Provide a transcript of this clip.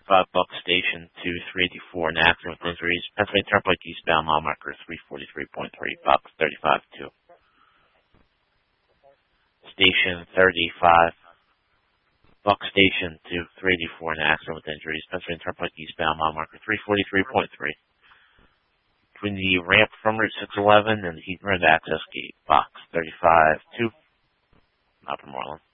Buck Station to 384, an accident with injuries. Pennsylvania Turnpike eastbound, mile marker 343.3, Buck 35-2. Station 35, Buck Station to 384, an accident with injuries. Pennsylvania Turnpike eastbound, mile marker 343.3. Between the ramp from Route 611 and the Heaton Road access gate, Box 35-2, Upper Moreland.